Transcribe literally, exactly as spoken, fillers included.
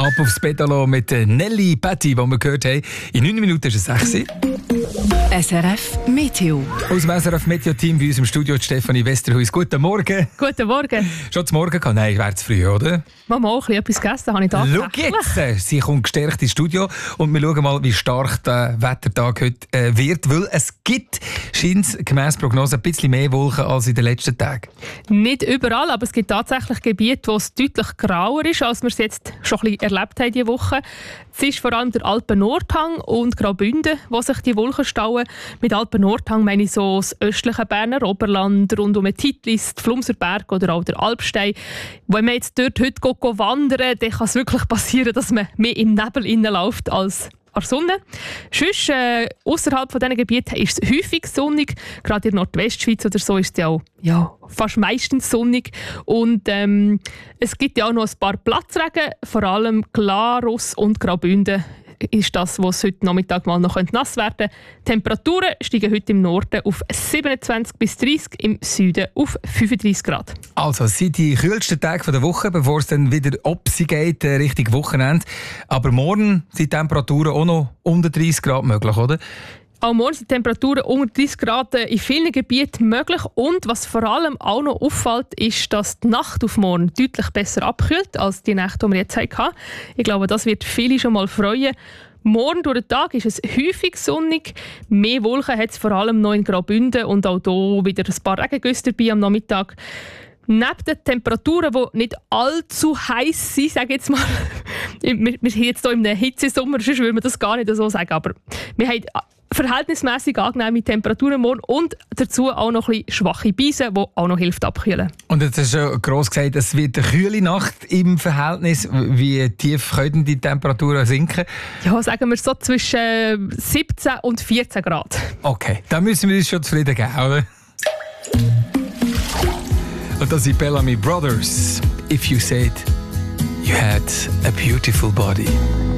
Ab aufs Pedalo mit Nelly Patti, die wir gehört haben. In neun Minuten ist es sechs. S R F Meteo. Aus dem S R F Meteo-Team bei uns im Studio Stefanie Westerhuis. Guten Morgen. Guten Morgen. Schon zum Morgen gehabt? Nein, wäre zu früh, oder? Mama auch ein bisschen etwas gegessen, habe ich da. Schau jetzt, sie kommt gestärkt ins Studio und wir schauen mal, wie stark der Wettertag heute äh, wird, weil es gibt, scheint es gemäss Prognose, ein bisschen mehr Wolken als in den letzten Tagen. Nicht überall, aber es gibt tatsächlich Gebiete, wo es deutlich grauer ist, als wir es jetzt schon ein bisschen erlebt haben diese Woche. Es ist vor allem der Alpen-Nordhang und Graubünden, wo sich die Wolken stauen. Mit Alpen-Nordhang meine ich so das östliche Berner Oberland, rund um den Titlis, den Flumserberg oder auch der Alpstein. Wenn man jetzt dort heute geht, geht wandern, dann kann es wirklich passieren, dass man mehr im Nebel läuft als an der Sonne. Sonst, äh, ausserhalb von diesen Gebieten ist es häufig sonnig. Gerade in der Nordwestschweiz oder so ist es ja auch ja, fast meistens sonnig. Und ähm, es gibt ja auch noch ein paar Platzregen, vor allem Glarus und Graubünden ist das, was heute Nachmittag mal noch nass werden könnte. Die Temperaturen steigen heute im Norden auf siebenundzwanzig bis dreißig, im Süden auf fünfunddreißig Grad. Also, es sind die kühlsten Tage der Woche, bevor es dann wieder Opsi geht, äh, Richtung Wochenende. Aber morgen sind die Temperaturen auch noch unter dreißig Grad möglich, oder? Auch morgen sind Temperaturen unter dreißig Grad in vielen Gebieten möglich. Und was vor allem auch noch auffällt, ist, dass die Nacht auf morgen deutlich besser abkühlt als die Nacht, die wir jetzt hatten. Ich glaube, das wird viele schon mal freuen. Morgen durch den Tag ist es häufig sonnig. Mehr Wolken hat es vor allem noch in Graubünden und auch hier wieder ein paar Regengüsse dabei am Nachmittag. Neben den Temperaturen, die nicht allzu heiß sind, sage ich jetzt mal, wir, wir sind jetzt hier in einem Hitzesommer, sonst würde man das gar nicht so sagen, aber wir haben verhältnismäßig angenehme Temperaturen morgen und dazu auch noch ein bisschen schwache Beise, die auch noch hilft abkühlen. Und jetzt hast du schon gross gesagt, es wird eine kühle Nacht im Verhältnis. Wie tief können die Temperaturen sinken? Ja, sagen wir so zwischen siebzehn und vierzehn Grad. Okay, da müssen wir uns schon zufrieden geben, oder? Und das sind Bellamy Brothers. If you said you had a beautiful body.